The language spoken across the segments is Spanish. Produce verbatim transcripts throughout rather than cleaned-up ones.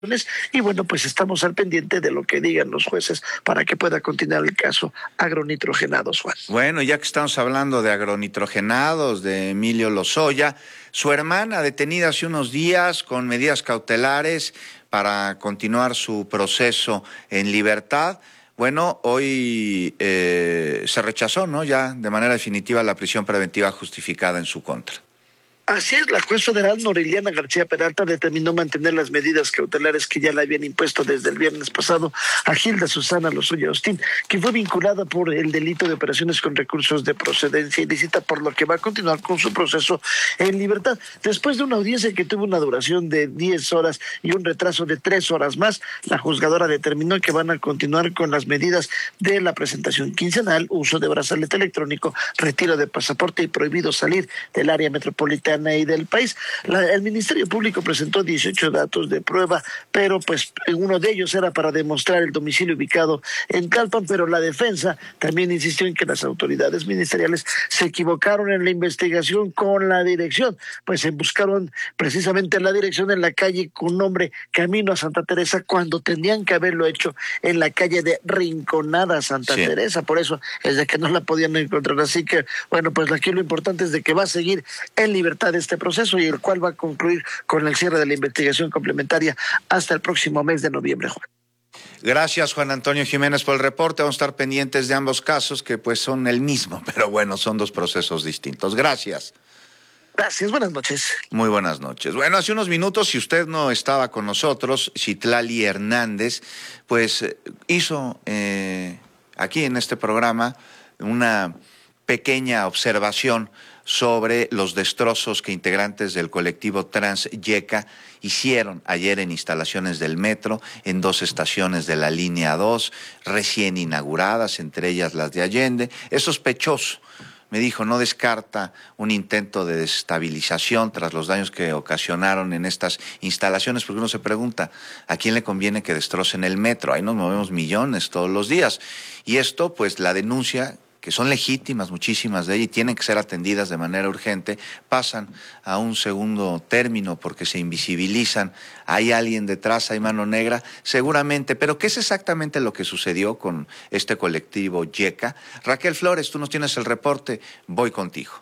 y bueno, pues estamos al pendiente de lo que digan los jueces para que pueda continuar el caso agronitrogenados, Juan. Bueno, ya que estamos hablando de agronitrogenados, de Emilio Lozoya, su hermana detenida hace unos días con medidas cautelares para continuar su proceso en libertad. Bueno, hoy eh, se rechazó, ¿no?, ya de manera definitiva la prisión preventiva justificada en su contra. Así es, la juez federal Noriliana García Peralta determinó mantener las medidas cautelares que ya le habían impuesto desde el viernes pasado a Gilda Susana Lozoya Austín, que fue vinculada por el delito de operaciones con recursos de procedencia ilícita, por lo que va a continuar con su proceso en libertad. Después de una audiencia que tuvo una duración de diez horas y un retraso de tres horas más, la juzgadora determinó que van a continuar con las medidas de la presentación quincenal, uso de brazalete electrónico, retiro de pasaporte y prohibido salir del área metropolitana y del país. La, el Ministerio Público presentó dieciocho datos de prueba, pero pues uno de ellos era para demostrar el domicilio ubicado en Tlalpan, pero la defensa también insistió en que las autoridades ministeriales se equivocaron en la investigación con la dirección, pues se buscaron precisamente la dirección en la calle con nombre Camino a Santa Teresa, cuando tenían que haberlo hecho en la calle de Rinconada Santa sí. Teresa, por eso es de que no la podían encontrar. Así que bueno, pues aquí lo importante es de que va a seguir en libertad de este proceso y el cual va a concluir con el cierre de la investigación complementaria hasta el próximo mes de noviembre, Juan. Gracias, Juan Antonio Jiménez, por el reporte. Vamos a estar pendientes de ambos casos, que pues son el mismo, pero bueno, son dos procesos distintos. Gracias. Gracias, buenas noches. Muy buenas noches. Bueno, hace unos minutos, si usted no estaba con nosotros, Citlali Hernández, pues hizo eh, aquí en este programa una pequeña observación sobre los destrozos que integrantes del colectivo Trans Yeca hicieron ayer en instalaciones del metro, en dos estaciones de la línea dos, recién inauguradas, entre ellas las de Allende. Es sospechoso, me dijo, no descarta un intento de desestabilización tras los daños que ocasionaron en estas instalaciones, porque uno se pregunta, ¿a quién le conviene que destrocen el metro? Ahí nos movemos millones todos los días. Y esto, pues la denuncia, que son legítimas muchísimas de ellas y tienen que ser atendidas de manera urgente, pasan a un segundo término porque se invisibilizan. Hay alguien detrás, hay mano negra, seguramente. Pero ¿qué es exactamente lo que sucedió con este colectivo Yeca? Raquel Flores, tú nos tienes el reporte, voy contigo.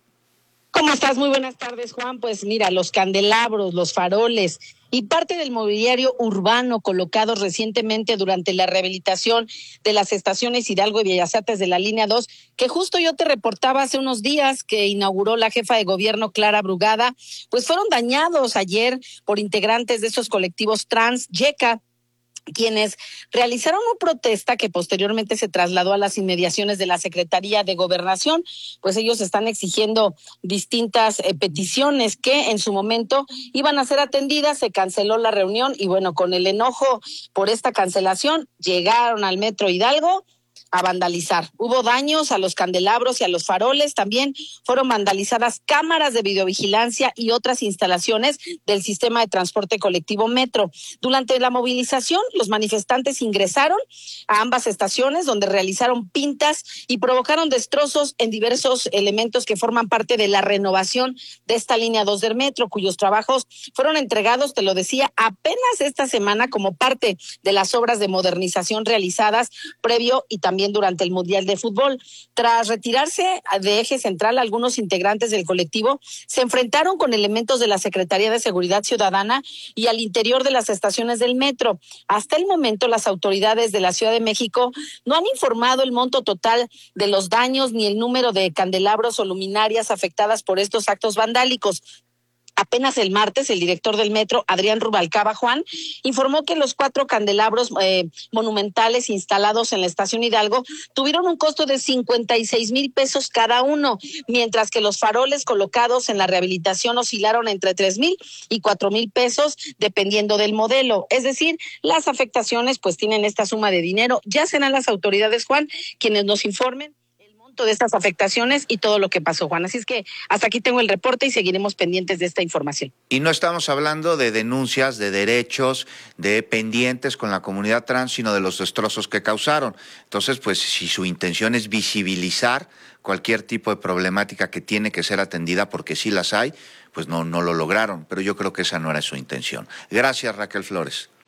¿Cómo estás? Muy buenas tardes, Juan. Pues mira, los candelabros, los faroles y parte del mobiliario urbano colocados recientemente durante la rehabilitación de las estaciones Hidalgo y Bellas Artes de la línea dos, que justo yo te reportaba hace unos días que inauguró la jefa de gobierno Clara Brugada, pues fueron dañados ayer por integrantes de esos colectivos Trans Yeca, quienes realizaron una protesta que posteriormente se trasladó a las inmediaciones de la Secretaría de Gobernación, pues ellos están exigiendo distintas eh, peticiones que en su momento iban a ser atendidas. Se canceló la reunión y bueno, con el enojo por esta cancelación, llegaron al Metro Hidalgo a vandalizar. Hubo daños a los candelabros y a los faroles, también fueron vandalizadas cámaras de videovigilancia y otras instalaciones del sistema de transporte colectivo Metro. Durante la movilización, los manifestantes ingresaron a ambas estaciones donde realizaron pintas y provocaron destrozos en diversos elementos que forman parte de la renovación de esta línea dos del Metro, cuyos trabajos fueron entregados, te lo decía, apenas esta semana como parte de las obras de modernización realizadas previo y también durante el Mundial de Fútbol. Tras retirarse de eje central, algunos integrantes del colectivo se enfrentaron con elementos de la Secretaría de Seguridad Ciudadana y al interior de las estaciones del metro. Hasta el momento, las autoridades de la Ciudad de México no han informado el monto total de los daños ni el número de candelabros o luminarias afectadas por estos actos vandálicos. Apenas el martes, el director del metro, Adrián Rubalcaba Juan, informó que los cuatro candelabros eh, monumentales instalados en la estación Hidalgo tuvieron un costo de cincuenta y seis mil pesos cada uno, mientras que los faroles colocados en la rehabilitación oscilaron entre tres mil y cuatro mil pesos, dependiendo del modelo. Es decir, las afectaciones pues tienen esta suma de dinero. Ya serán las autoridades, Juan, quienes nos informen de estas afectaciones y todo lo que pasó, Juan. Así es que hasta aquí tengo el reporte y seguiremos pendientes de esta información. Y no estamos hablando de denuncias, de derechos, de pendientes con la comunidad trans, sino de los destrozos que causaron. Entonces, pues si su intención es visibilizar cualquier tipo de problemática que tiene que ser atendida, porque sí las hay, pues no, no lo lograron. Pero yo creo que esa no era su intención. Gracias, Raquel Flores.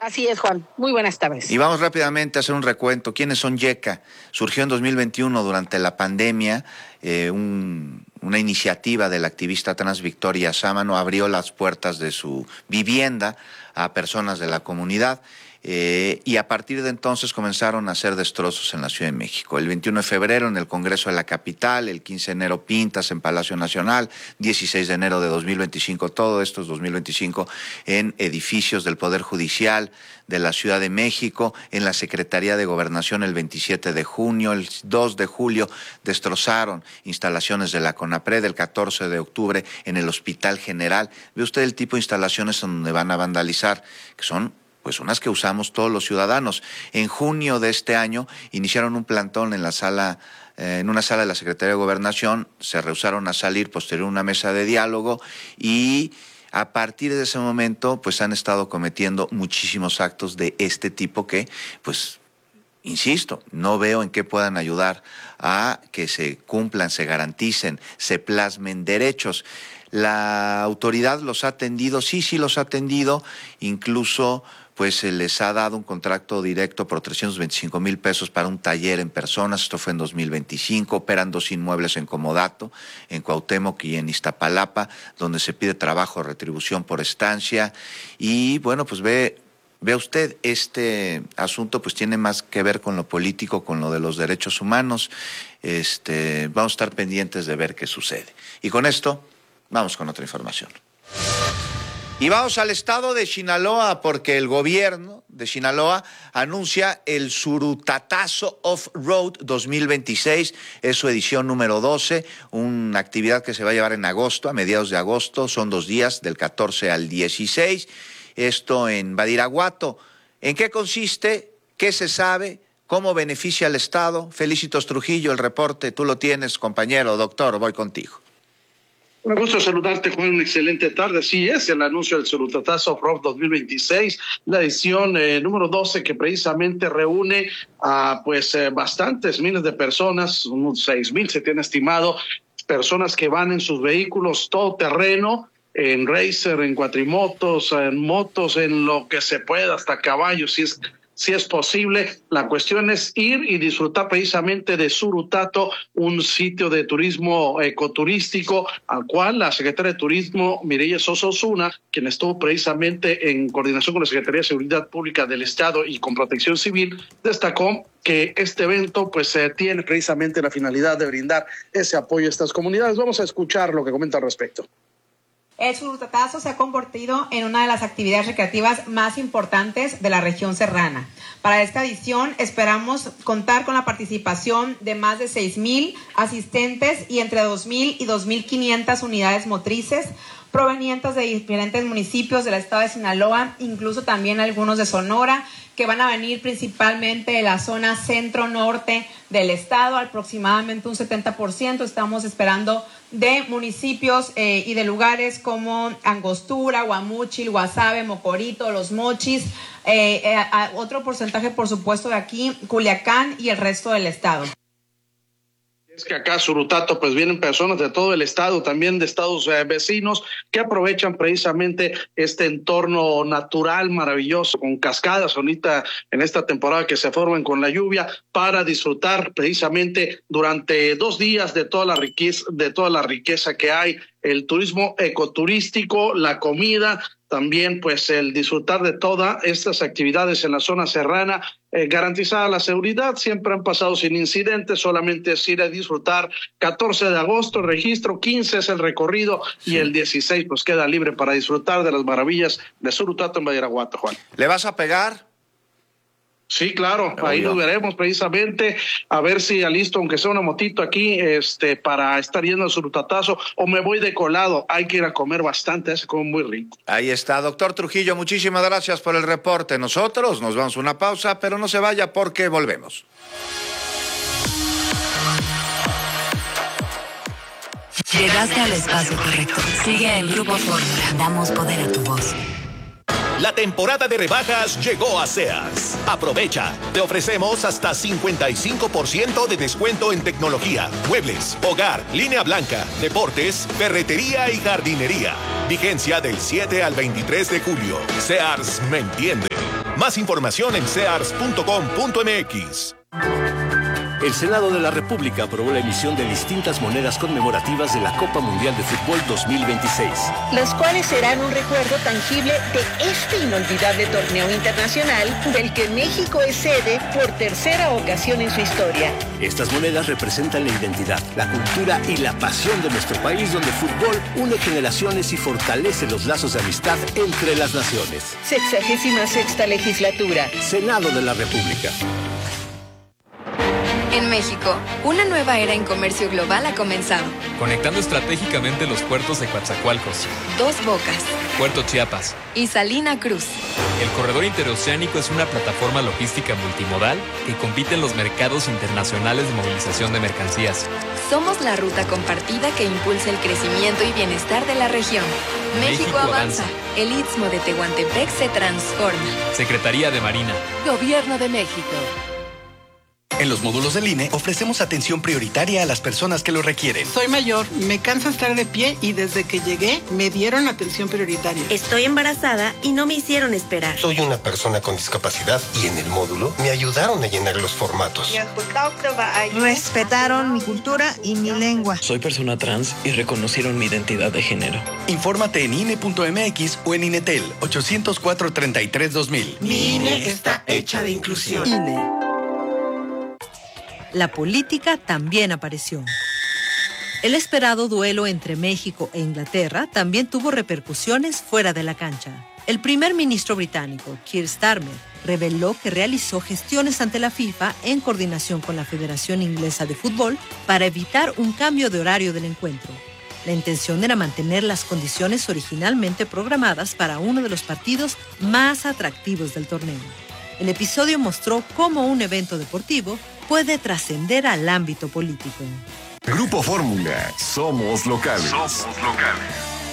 Así es, Juan. Muy buenas tardes. Y vamos rápidamente a hacer un recuento. ¿Quiénes son YECA? Surgió en dos mil veintiuno durante la pandemia, eh, un, una iniciativa de la activista trans Victoria Sámano abrió las puertas de su vivienda a personas de la comunidad. Eh, y a partir de entonces comenzaron a hacer destrozos en la Ciudad de México. El veintiuno de febrero en el Congreso de la Capital, el quince de enero pintas en Palacio Nacional, dieciséis de enero de dos mil veinticinco, todo esto es dos mil veinticinco, en edificios del Poder Judicial de la Ciudad de México, en la Secretaría de Gobernación el veintisiete de junio, el dos de julio destrozaron instalaciones de la CONAPRED, el catorce de octubre en el Hospital General. Ve usted el tipo de instalaciones donde van a vandalizar, que son pues unas que usamos todos los ciudadanos. En junio de este año iniciaron un plantón en la sala, eh, en una sala de la Secretaría de Gobernación, se rehusaron a salir, posterior a una mesa de diálogo, y a partir de ese momento pues han estado cometiendo muchísimos actos de este tipo que, pues, insisto, no veo en qué puedan ayudar a que se cumplan, se garanticen, se plasmen derechos. La autoridad los ha atendido, sí, sí los ha atendido, incluso pues se les ha dado un contrato directo por trescientos veinticinco mil pesos para un taller en personas. Esto fue en dos mil veinticinco. Operan dos inmuebles en Comodato, en Cuauhtémoc y en Iztapalapa, donde se pide trabajo, retribución por estancia. Y bueno, pues ve, ve usted, este asunto pues tiene más que ver con lo político, con lo de los derechos humanos. Este, vamos a estar pendientes de ver qué sucede. Y con esto, vamos con otra información. Y vamos al estado de Sinaloa, porque el gobierno de Sinaloa anuncia el Surutatazo Off-Road dos mil veintiséis, es su edición número doce, una actividad que se va a llevar en agosto, a mediados de agosto, son dos días, del catorce al dieciséis, esto en Badiraguato. ¿En qué consiste? ¿Qué se sabe? ¿Cómo beneficia al estado? Felicitos Trujillo, el reporte, tú lo tienes, compañero, doctor, voy contigo. Un gusto saludarte, Juan. Una excelente tarde. Sí, es el anuncio del Surutatazo Off-Road dos mil veintiséis, la edición eh, número doce, que precisamente reúne a pues eh, bastantes miles de personas, unos seis mil se tiene estimado, personas que van en sus vehículos todoterreno, en racer, en cuatrimotos, en motos, en lo que se pueda, hasta caballos, si es Si es posible. La cuestión es ir y disfrutar precisamente de Surutato, un sitio de turismo ecoturístico al cual la secretaria de Turismo, Mireya Sosa Osuna, quien estuvo precisamente en coordinación con la Secretaría de Seguridad Pública del Estado y con Protección Civil, destacó que este evento pues eh, tiene precisamente la finalidad de brindar ese apoyo a estas comunidades. Vamos a escuchar lo que comenta al respecto. El Surutatazo se ha convertido en una de las actividades recreativas más importantes de la región serrana. Para esta edición esperamos contar con la participación de más de seis mil asistentes y entre dos mil y dos mil quinientas unidades motrices provenientes de diferentes municipios del estado de Sinaloa, incluso también algunos de Sonora, que van a venir principalmente de la zona centro-norte del estado, aproximadamente un setenta por ciento. Estamos esperando de municipios eh, y de lugares como Angostura, Guamúchil, Guasave, Mocorito, Los Mochis, eh, eh, otro porcentaje, por supuesto, de aquí, Culiacán y el resto del estado. Es que acá Surutato pues vienen personas de todo el estado, también de estados eh, vecinos, que aprovechan precisamente este entorno natural maravilloso, con cascadas ahorita en esta temporada que se forman con la lluvia, para disfrutar precisamente durante dos días de toda la riqueza, de toda la riqueza que hay, el turismo ecoturístico, la comida, también pues el disfrutar de todas estas actividades en la zona serrana, eh, garantizada la seguridad. Siempre han pasado sin incidentes, solamente es ir a disfrutar. catorce de agosto el registro, quince es el recorrido, sí, y el dieciséis pues queda libre para disfrutar de las maravillas de Surutato en Badiraguato, Juan. ¿Le vas a pegar? Sí, claro, ahí nos veremos precisamente, a ver si alisto, aunque sea una motito aquí, este, para estar yendo al Surutatazo, o me voy de colado. Hay que ir a comer bastante, se come muy rico. Ahí está, doctor Trujillo, muchísimas gracias por el reporte. Nosotros nos vamos a una pausa, pero no se vaya porque volvemos. Llegaste al espacio correcto. Sigue en Grupo Fórmula. Damos poder a tu voz. La temporada de rebajas llegó a Sears. Aprovecha. Te ofrecemos hasta cincuenta y cinco por ciento de descuento en tecnología, muebles, hogar, línea blanca, deportes, ferretería y jardinería. Vigencia del siete al veintitrés de julio. Sears me entiende. Más información en sears punto com punto m x. El Senado de la República aprobó la emisión de distintas monedas conmemorativas de la Copa Mundial de Fútbol dos mil veintiséis. Las cuales serán un recuerdo tangible de este inolvidable torneo internacional del que México es sede por tercera ocasión en su historia. Estas monedas representan la identidad, la cultura y la pasión de nuestro país, donde el fútbol une generaciones y fortalece los lazos de amistad entre las naciones. Sexagésima sexta legislatura. Senado de la República. En México, una nueva era en comercio global ha comenzado. Conectando estratégicamente los puertos de Coatzacoalcos, Dos Bocas, Puerto Chiapas y Salina Cruz. El corredor interoceánico es una plataforma logística multimodal que compite en los mercados internacionales de movilización de mercancías. Somos la ruta compartida que impulsa el crecimiento y bienestar de la región. México, México avanza. avanza. El Istmo de Tehuantepec se transforma. Secretaría de Marina. Gobierno de México. En los módulos del I N E ofrecemos atención prioritaria a las personas que lo requieren. Soy mayor, me cansa estar de pie y desde que llegué me dieron atención prioritaria. Estoy embarazada y no me hicieron esperar. Soy una persona con discapacidad y en el módulo me ayudaron a llenar los formatos. Respetaron mi cultura y mi lengua. Soy persona trans y reconocieron mi identidad de género. Infórmate en I N E punto m x o en INETEL ochocientos cuatro, treinta y tres, dos mil. Mi I N E está hecha de inclusión. I N E. La política también apareció. El esperado duelo entre México e Inglaterra también tuvo repercusiones fuera de la cancha. El primer ministro británico, Keir Starmer, reveló que realizó gestiones ante la FIFA en coordinación con la Federación Inglesa de Fútbol para evitar un cambio de horario del encuentro. La intención era mantener las condiciones originalmente programadas para uno de los partidos más atractivos del torneo. El episodio mostró cómo un evento deportivo puede trascender al ámbito político. Grupo Fórmula, somos locales. Somos locales.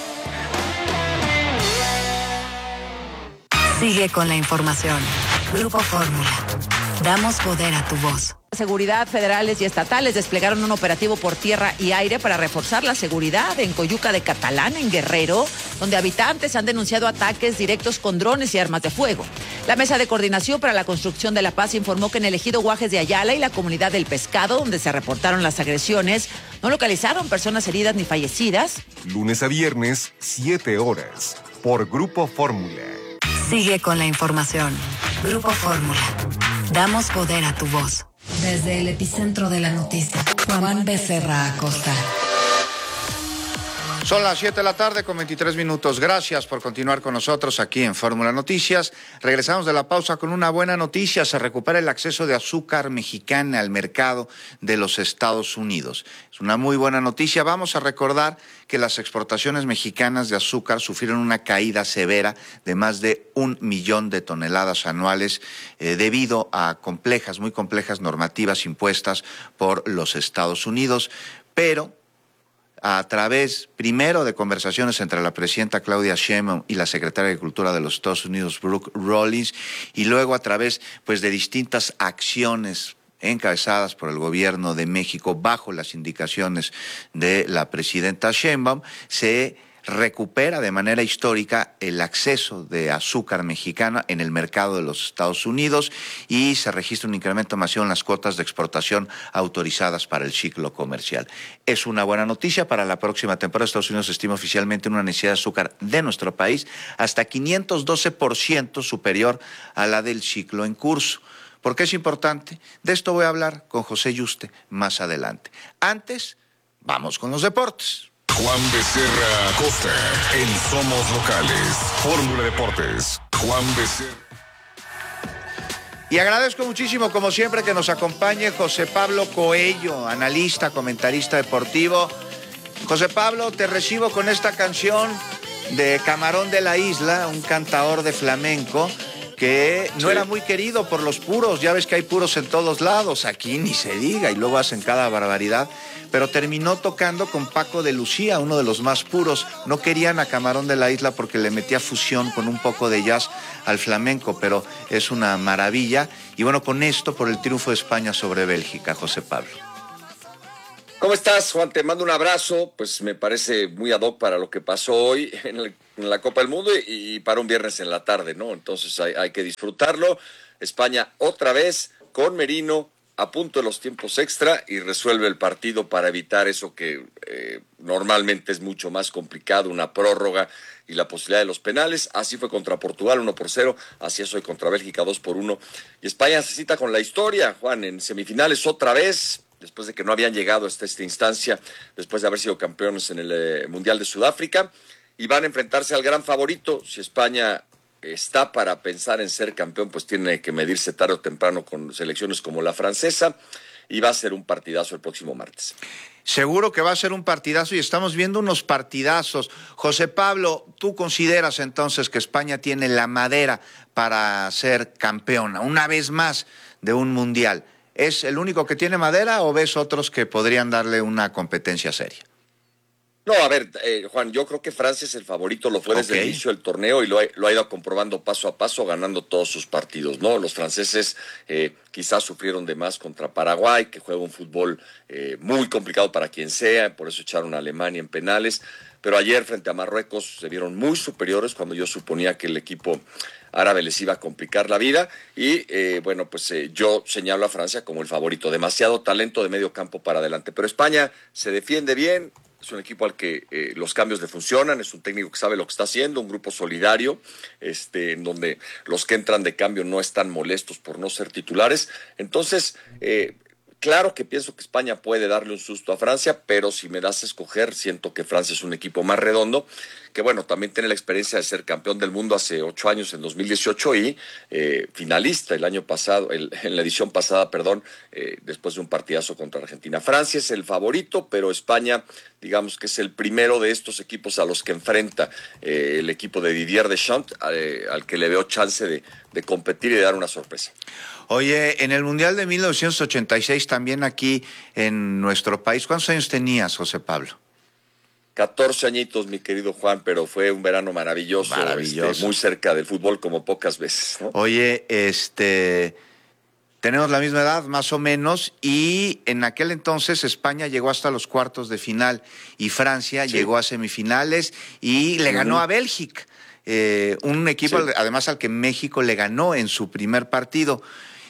Sigue con la información. Grupo Fórmula. Damos poder a tu voz. Seguridad federales y estatales desplegaron un operativo por tierra y aire para reforzar la seguridad en Coyuca de Catalán, en Guerrero, donde habitantes han denunciado ataques directos con drones y armas de fuego. La Mesa de Coordinación para la Construcción de la Paz informó que en el ejido Guajes de Ayala y la comunidad del Pescado, donde se reportaron las agresiones, no localizaron personas heridas ni fallecidas. Lunes a viernes, siete horas, por Grupo Fórmula. Sigue con la información. Grupo Fórmula. Damos poder a tu voz. Desde el epicentro de la noticia, Juan Becerra Acosta. Son las siete de la tarde con veintitrés minutos. Gracias por continuar con nosotros aquí en Fórmula Noticias. Regresamos de la pausa con una buena noticia. Se recupera el acceso de azúcar mexicana al mercado de los Estados Unidos. Es una muy buena noticia. Vamos a recordar que las exportaciones mexicanas de azúcar sufrieron una caída severa de más de un millón de toneladas anuales eh, debido a complejas, muy complejas normativas impuestas por los Estados Unidos, pero a través, primero, de conversaciones entre la presidenta Claudia Sheinbaum y la secretaria de Agricultura de los Estados Unidos, Brooke Rollins, y luego a través, pues, de distintas acciones encabezadas por el gobierno de México bajo las indicaciones de la presidenta Sheinbaum, se recupera de manera histórica el acceso de azúcar mexicana en el mercado de los Estados Unidos y se registra un incremento masivo en las cuotas de exportación autorizadas para el ciclo comercial. Es una buena noticia. Para la próxima temporada Estados Unidos estima oficialmente una necesidad de azúcar de nuestro país hasta quinientos doce por ciento superior a la del ciclo en curso. ¿Por qué es importante? De esto voy a hablar con José Yuste más adelante. Antes, vamos con los deportes. Juan Becerra Acosta, en Somos Locales, Fórmula Deportes. Juan Becerra. Y agradezco muchísimo, como siempre, que nos acompañe José Pablo Coello, analista, comentarista deportivo. José Pablo, te recibo con esta canción de Camarón de la Isla, un cantador de flamenco que no sí. era muy querido por los puros. Ya ves que hay puros en todos lados, aquí ni se diga, y luego hacen cada barbaridad. Pero terminó tocando con Paco de Lucía, uno de los más puros. No querían a Camarón de la Isla porque le metía fusión con un poco de jazz al flamenco, pero es una maravilla. Y bueno, con esto, por el triunfo de España sobre Bélgica, José Pablo. ¿Cómo estás, Juan? Te mando un abrazo. Pues me parece muy ad hoc para lo que pasó hoy en, el, en la Copa del Mundo y, y para un viernes en la tarde, ¿no? Entonces hay, hay que disfrutarlo. España otra vez con Merino a punto de los tiempos extra y resuelve el partido para evitar eso que eh, normalmente es mucho más complicado, una prórroga y la posibilidad de los penales. Así fue contra Portugal, uno por cero, así es hoy contra Bélgica, dos por uno. Y España se cita con la historia, Juan, en semifinales otra vez, después de que no habían llegado hasta esta instancia, después de haber sido campeones en el eh, Mundial de Sudáfrica, y van a enfrentarse al gran favorito. Si España está para pensar en ser campeón, pues tiene que medirse tarde o temprano con selecciones como la francesa, y va a ser un partidazo el próximo martes. Seguro que va a ser un partidazo y estamos viendo unos partidazos. José Pablo, ¿tú consideras entonces que España tiene la madera para ser campeona una vez más de un mundial? ¿Es el único que tiene madera o ves otros que podrían darle una competencia seria? No, a ver, eh, Juan, yo creo que Francia es el favorito, lo fue desde okay. el inicio del torneo y lo ha, lo ha ido comprobando paso a paso, ganando todos sus partidos, ¿no? Los franceses eh, quizás sufrieron de más contra Paraguay, que juega un fútbol eh, muy complicado para quien sea, por eso echaron a Alemania en penales, pero ayer frente a Marruecos se vieron muy superiores cuando yo suponía que el equipo árabe les iba a complicar la vida y eh, bueno, pues eh, yo señalo a Francia como el favorito, demasiado talento de medio campo para adelante, pero España se defiende bien. Es un equipo al que eh, los cambios le funcionan, es un técnico que sabe lo que está haciendo, un grupo solidario, este, en donde los que entran de cambio no están molestos por no ser titulares. Entonces, eh, claro que pienso que España puede darle un susto a Francia, pero si me das a escoger, siento que Francia es un equipo más redondo, que bueno, también tiene la experiencia de ser campeón del mundo hace ocho años, en dos mil dieciocho, y eh, finalista el año pasado, el, en la edición pasada, perdón, eh, después de un partidazo contra Argentina. Francia es el favorito, pero España, digamos que es el primero de estos equipos a los que enfrenta eh, el equipo de Didier Deschamps, eh, al que le veo chance de, de competir y de dar una sorpresa. Oye, en el Mundial de mil novecientos ochenta y seis, también aquí en nuestro país, ¿cuántos años tenías, José Pablo? catorce añitos, mi querido Juan, pero fue un verano maravilloso, maravilloso. Este, muy cerca del fútbol como pocas veces, ¿no? Oye, este, tenemos la misma edad, más o menos, y en aquel entonces España llegó hasta los cuartos de final y Francia sí. llegó a semifinales y le ganó uh-huh. a Bélgica, eh, un equipo sí. además al que México le ganó en su primer partido.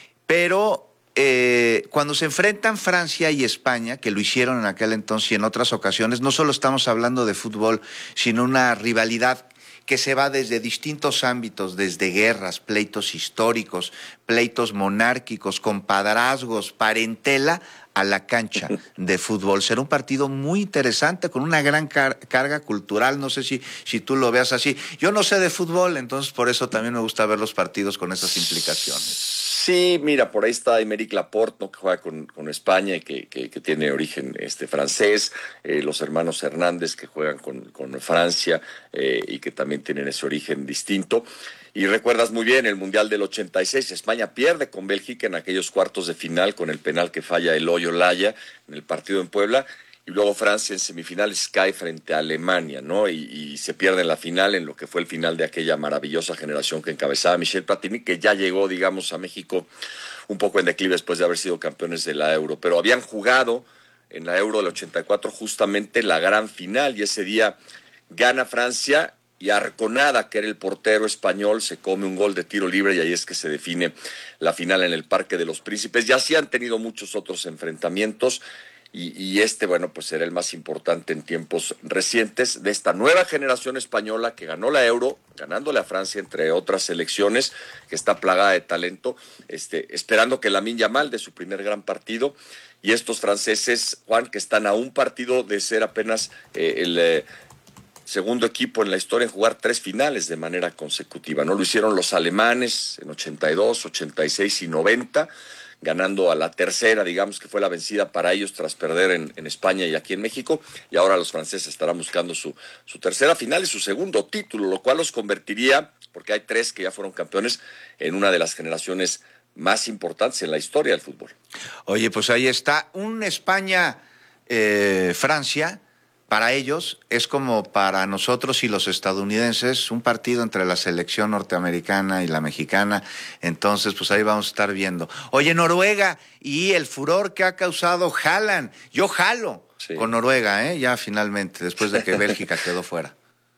Pero eh, cuando se enfrentan Francia y España, que lo hicieron en aquel entonces y en otras ocasiones, no solo estamos hablando de fútbol, sino una rivalidad que se va desde distintos ámbitos, desde guerras, pleitos históricos, pleitos monárquicos, compadrazgos, parentela, a la cancha de fútbol. Será un partido muy interesante, con una gran car- carga cultural, no sé si, si tú lo veas así. Yo no sé de fútbol, entonces por eso también me gusta ver los partidos con esas implicaciones. Sí, mira, por ahí está Aymeric Laporte, ¿no? Que juega con, con España y que, que, que tiene origen este francés, eh, los hermanos Hernández que juegan con, con Francia eh, y que también tienen ese origen distinto. Y recuerdas muy bien el Mundial del ochenta y seis, España pierde con Bélgica en aquellos cuartos de final con el penal que falla Eloy Olaya en el partido en Puebla. Y luego Francia en semifinales cae frente a Alemania, ¿no? Y, y se pierde en la final, en lo que fue el final de aquella maravillosa generación que encabezaba Michel Platini, que ya llegó, digamos, a México un poco en declive después de haber sido campeones de la Euro. Pero habían jugado en la Euro del ochenta y cuatro justamente la gran final, y ese día gana Francia y Arconada, que era el portero español, se come un gol de tiro libre y ahí es que se define la final en el Parque de los Príncipes. Ya sí han tenido muchos otros enfrentamientos. Y, y este, bueno, pues será el más importante en tiempos recientes de esta nueva generación española que ganó la Euro, ganándole a Francia, entre otras selecciones, que está plagada de talento, este, esperando que Lamine Yamal dé su primer gran partido. Y estos franceses, Juan, que están a un partido de ser apenas eh, el eh, segundo equipo en la historia en jugar tres finales de manera consecutiva, ¿no? Lo hicieron los alemanes en ochenta y dos, ochenta y seis y noventa, ganando a la tercera, digamos que fue la vencida para ellos tras perder en, en España y aquí en México, y ahora los franceses estarán buscando su, su tercera final y su segundo título, lo cual los convertiría, porque hay tres que ya fueron campeones, en una de las generaciones más importantes en la historia del fútbol. Oye, pues ahí está, un España-Francia, eh, para ellos es como para nosotros y los estadounidenses un partido entre la selección norteamericana y la mexicana. Entonces, pues ahí vamos a estar viendo. Oye, Noruega y el furor que ha causado Haaland. Yo jalo sí. con Noruega, ¿eh? Ya finalmente, después de que Bélgica quedó fuera.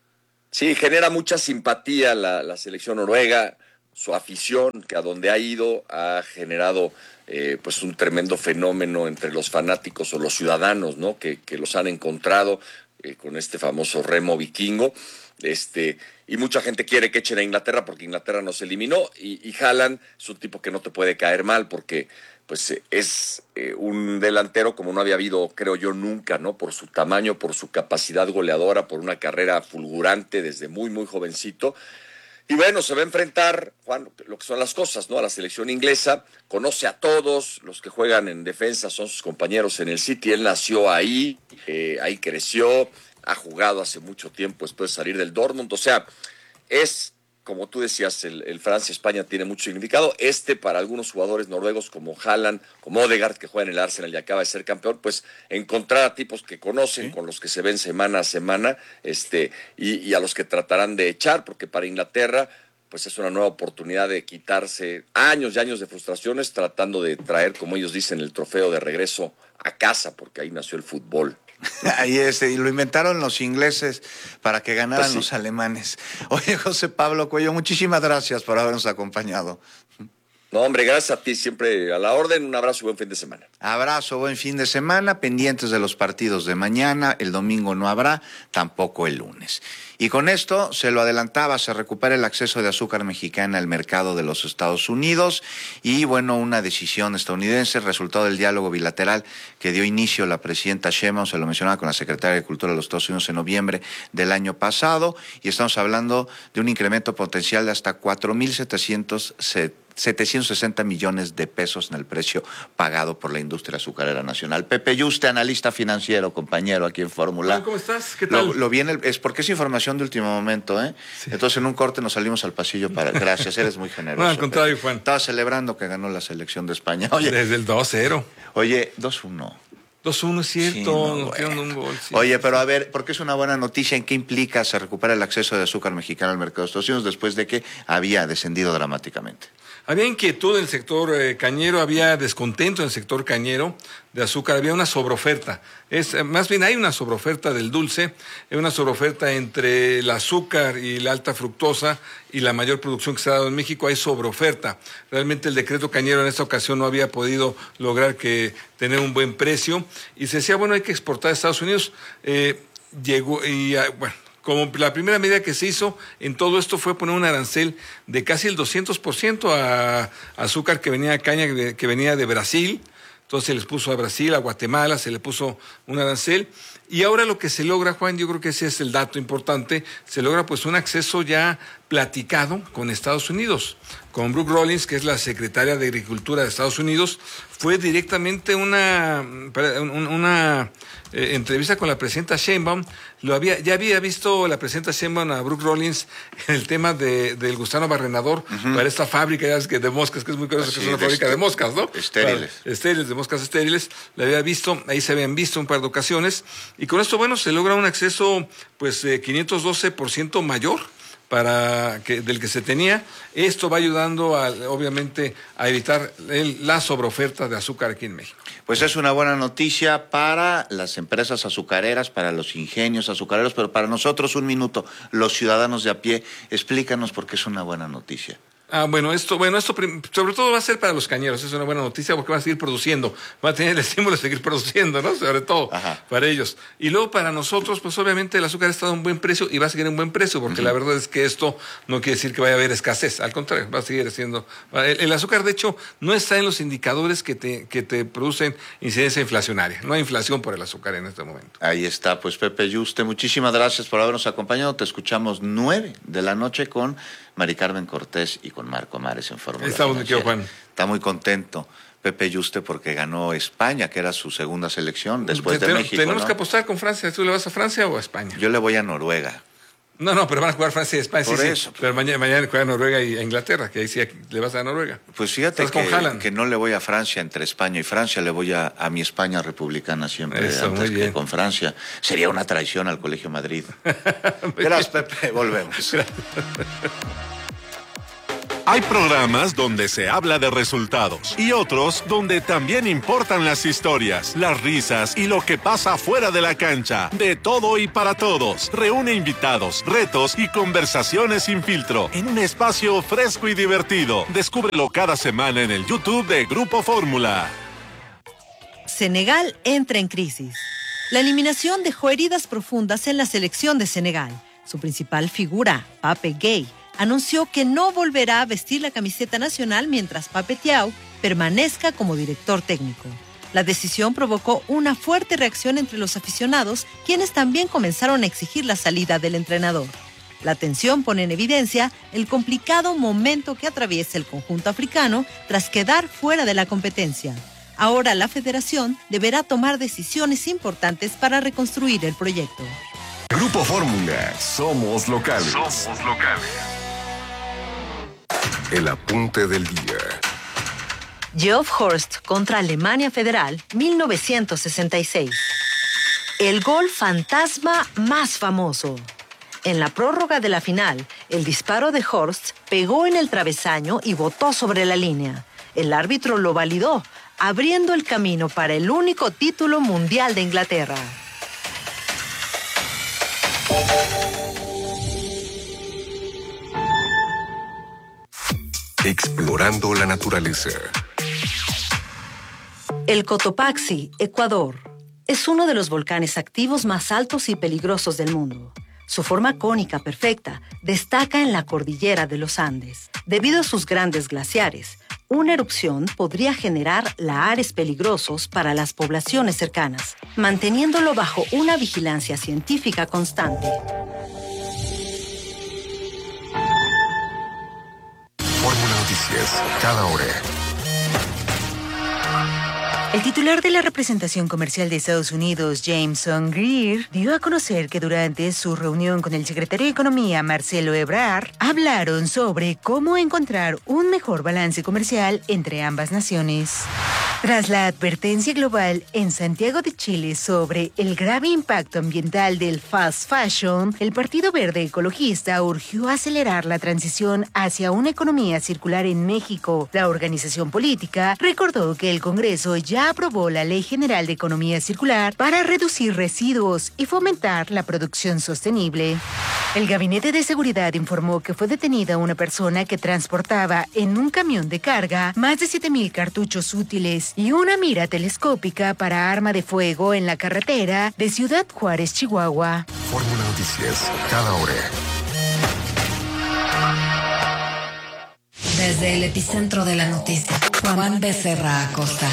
Sí, genera mucha simpatía la, la selección noruega. Su afición, que a donde ha ido ha generado eh, pues un tremendo fenómeno entre los fanáticos o los ciudadanos, ¿no? Que, que los han encontrado eh, con este famoso remo vikingo. Este, y mucha gente quiere que echen a Inglaterra porque Inglaterra nos eliminó. Y, y Haaland es un tipo que no te puede caer mal porque pues es eh, un delantero como no había habido, creo yo, nunca, ¿no? Por su tamaño, por su capacidad goleadora, por una carrera fulgurante desde muy, muy jovencito. Y bueno, se va a enfrentar, Juan, lo que son las cosas, ¿no? A la selección inglesa, conoce a todos, los que juegan en defensa son sus compañeros en el City, él nació ahí, eh, ahí creció, ha jugado hace mucho tiempo después de salir del Dortmund, o sea, es, como tú decías, el, el Francia-España tiene mucho significado, este para algunos jugadores noruegos como Haaland, como Odegaard, que juega en el Arsenal y acaba de ser campeón, pues encontrar a tipos que conocen, ¿sí? Con los que se ven semana a semana, este, y, y a los que tratarán de echar, porque para Inglaterra, pues es una nueva oportunidad de quitarse años y años de frustraciones, tratando de traer, como ellos dicen, el trofeo de regreso a casa, porque ahí nació el fútbol. Ahí es, y lo inventaron los ingleses para que ganaran pues sí. los alemanes. Oye, José Pablo Cuello, muchísimas gracias por habernos acompañado. No, hombre, gracias a ti, siempre a la orden. Un abrazo y buen fin de semana. Abrazo, buen fin de semana, pendientes de los partidos de mañana. El domingo no habrá, tampoco el lunes. Y con esto, se lo adelantaba, se recupera el acceso de azúcar mexicana al mercado de los Estados Unidos y, bueno, una decisión estadounidense, resultado del diálogo bilateral que dio inicio la presidenta Sheinbaum, se lo mencionaba con la secretaria de Cultura de los Estados Unidos en noviembre del año pasado, y estamos hablando de un incremento potencial de hasta cuatro mil setecientos sesenta millones de pesos en el precio pagado por la industria azucarera nacional. Pepe Yuste, analista financiero, compañero aquí en Fórmula. ¿Cómo estás? ¿Qué tal? Lo, lo viene, es porque es información de último momento, ¿eh? Sí. Entonces en un corte nos salimos al pasillo para... Gracias, eres muy generoso. No, al contrario, Juan. Estaba celebrando que ganó la selección de España. Oye, desde el dos cero. Oye, dos uno. dos uno es cierto, sí, no, nos bueno. un gol. Sí, Oye, sí, pero sí. a ver, ¿por qué es una buena noticia? ¿En qué implica se recupera el acceso de azúcar mexicano al mercado de Estados Unidos después de que había descendido dramáticamente? Había inquietud en el sector eh, cañero, había descontento en el sector cañero de azúcar, había una sobreoferta. Es, eh, más bien hay una sobreoferta del dulce, hay una sobreoferta entre el azúcar y la alta fructosa y la mayor producción que se ha dado en México, hay sobreoferta. Realmente el decreto cañero en esta ocasión no había podido lograr que tener un buen precio y se decía, bueno, hay que exportar a Estados Unidos. Eh, llegó y, uh, bueno, como la primera medida que se hizo en todo esto fue poner un arancel de casi el doscientos por ciento a azúcar que venía a caña, que venía de Brasil. Entonces se les puso a Brasil, a Guatemala, se le puso un arancel. Y ahora lo que se logra, Juan, yo creo que ese es el dato importante, se logra pues un acceso ya platicado con Estados Unidos. Con Brooke Rollins, que es la secretaria de Agricultura de Estados Unidos, fue directamente una, una eh, entrevista con la presidenta Sheinbaum. Lo había, ya había visto la presidenta Sheinbaum a Brooke Rollins en el tema de, del gusano barrenador uh-huh. para esta fábrica ya es que de moscas, que es muy curioso, que es una fábrica de moscas, ¿no? Estériles. Para, estériles, de moscas estériles. La había visto, ahí se habían visto un par de ocasiones. Y con esto, bueno, se logra un acceso, pues, eh, quinientos doce por ciento mayor para que, del que se tenía. Esto va ayudando, a, obviamente, a evitar el, la sobreoferta de azúcar aquí en México. Pues es una buena noticia para las empresas azucareras, para los ingenios azucareros, pero para nosotros, un minuto, los ciudadanos de a pie, explícanos por qué es una buena noticia. Ah, bueno, esto, bueno, esto sobre todo va a ser para los cañeros, es una buena noticia porque van a seguir produciendo, van a tener el estímulo de seguir produciendo, ¿no? Sobre todo Ajá. para ellos. Y luego para nosotros, pues obviamente el azúcar está a un buen precio y va a seguir a un buen precio, porque uh-huh. la verdad es que esto no quiere decir que vaya a haber escasez, al contrario, va a seguir siendo... El, el azúcar, de hecho, no está en los indicadores que te, que te producen incidencia inflacionaria, no hay inflación por el azúcar en este momento. Ahí está, pues Pepe Yuste, muchísimas gracias por habernos acompañado, te escuchamos nueve de la noche con Mari Carmen Cortés y con Marco Mares en Fórmula Estamos aquí, Juan. Está muy contento Pepe Yuste porque ganó España, que era su segunda selección después te, de te, México. Tenemos ¿no? que apostar con Francia. ¿Tú le vas a Francia o a España? Yo le voy a Noruega. No, no, pero van a jugar Francia y España. Por sí, eso. Sí. Pero mañana, mañana juega Noruega y Inglaterra, que ahí sí le vas a Noruega. Pues fíjate que, que no le voy a Francia entre España y Francia, le voy a, a mi España republicana siempre, Eso, antes muy que bien. con Francia. Sería una traición al Colegio Madrid. Gracias, Pepe. Volvemos. Hay programas donde se habla de resultados y otros donde también importan las historias, las risas y lo que pasa fuera de la cancha. De todo y para todos. Reúne invitados, retos y conversaciones sin filtro en un espacio fresco y divertido. Descúbrelo cada semana en el YouTube de Grupo Fórmula. Senegal entra en crisis. La eliminación dejó heridas profundas en la selección de Senegal. Su principal figura, Pape Gueye, anunció que no volverá a vestir la camiseta nacional mientras Pape Thiaw permanezca como director técnico. La decisión provocó una fuerte reacción entre los aficionados, quienes también comenzaron a exigir la salida del entrenador. La tensión pone en evidencia el complicado momento que atraviesa el conjunto africano tras quedar fuera de la competencia. Ahora la federación deberá tomar decisiones importantes para reconstruir el proyecto. Grupo Fórmula, somos locales. Somos locales. El apunte del día. Geoff Horst contra Alemania Federal, mil novecientos sesenta y seis. El gol fantasma más famoso. En la prórroga de la final, el disparo de Horst pegó en el travesaño y botó sobre la línea. El árbitro lo validó, abriendo el camino para el único título mundial de Inglaterra. Explorando la naturaleza. El Cotopaxi, Ecuador, es uno de los volcanes activos más altos y peligrosos del mundo. Su forma cónica perfecta destaca en la cordillera de los Andes. Debido a sus grandes glaciares, una erupción podría generar lahares peligrosos para las poblaciones cercanas, manteniéndolo bajo una vigilancia científica constante. Fórmula Noticias, cada hora. El titular de la representación comercial de Estados Unidos, Jameson Greer, dio a conocer que durante su reunión con el secretario de Economía, Marcelo Ebrard, hablaron sobre cómo encontrar un mejor balance comercial entre ambas naciones. Tras la advertencia global en Santiago de Chile sobre el grave impacto ambiental del fast fashion, el Partido Verde Ecologista urgió acelerar la transición hacia una economía circular en México. La organización política recordó que el Congreso ya aprobó la Ley General de Economía Circular para reducir residuos y fomentar la producción sostenible. El Gabinete de Seguridad informó que fue detenida una persona que transportaba en un camión de carga más de siete mil cartuchos útiles y una mira telescópica para arma de fuego en la carretera de Ciudad Juárez, Chihuahua. Fórmula Noticias, cada hora. Desde el epicentro de la noticia, Juan Becerra Acosta.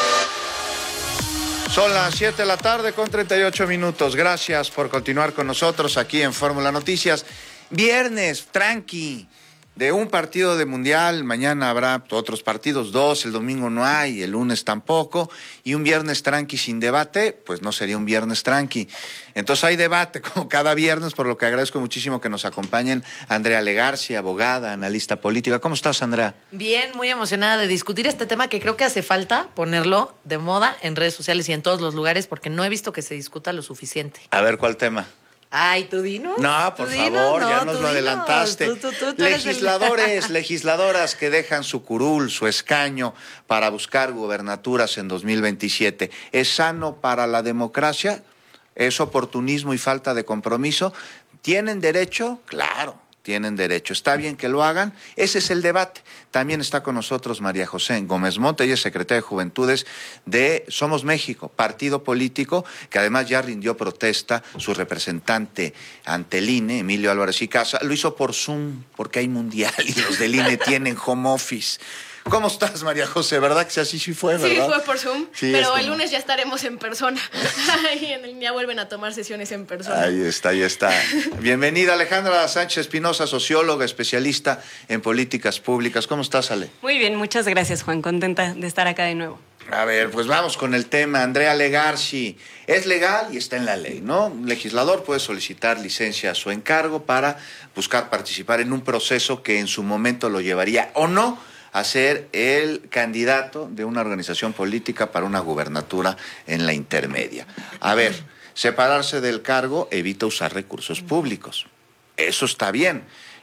Son las siete de la tarde con treinta y ocho minutos. Gracias por continuar con nosotros aquí en Fórmula Noticias. Viernes, tranqui, de un partido de Mundial. Mañana habrá otros partidos, dos. El domingo no hay, el lunes tampoco. Y un viernes tranqui sin debate, pues no sería un viernes tranqui. Entonces hay debate como cada viernes, por lo que agradezco muchísimo que nos acompañen Andrea Legarci, abogada, analista política. ¿Cómo estás, Andrea? Bien, muy emocionada de discutir este tema que creo que hace falta ponerlo de moda en redes sociales y en todos los lugares porque no he visto que se discuta lo suficiente. A ver, ¿cuál tema? Ay, ¿tú dinos? No, por ¿Tú favor, dinos? ya No, nos tú lo dinos. adelantaste. Tú, tú, tú, tú eres el- Legisladores, legisladoras que dejan su curul, su escaño para buscar gubernaturas en dos mil veintisiete. ¿Es sano para la democracia? ¿Es oportunismo y falta de compromiso? ¿Tienen derecho? Claro, tienen derecho. ¿Está bien que lo hagan? Ese es el debate. También está con nosotros María José Gómez Monte, ella es secretaria de Juventudes de Somos México, partido político que además ya rindió protesta. Su representante ante el I N E, Emilio Álvarez y Casa, lo hizo por Zoom porque hay mundial y los del I N E tienen home office. ¿Cómo estás, María José? ¿Verdad que así sí fue, verdad? Sí, fue por Zoom, Sí, pero es el como- lunes ya estaremos en persona. Y en línea vuelven a tomar sesiones en persona. Ahí está, ahí está. Bienvenida Alejandra Sánchez Espinosa, socióloga, especialista en políticas públicas. ¿Cómo estás, Ale? Muy bien, muchas gracias, Juan. Contenta de estar acá de nuevo. A ver, pues vamos con el tema. Andrea Legarci, es legal y está en la ley, ¿no? Un legislador puede solicitar licencia a su encargo para buscar participar en un proceso que en su momento lo llevaría o no a ser el candidato de una organización política para una gubernatura en la intermedia. A ver, separarse del cargo evita usar recursos públicos. Eso está bien,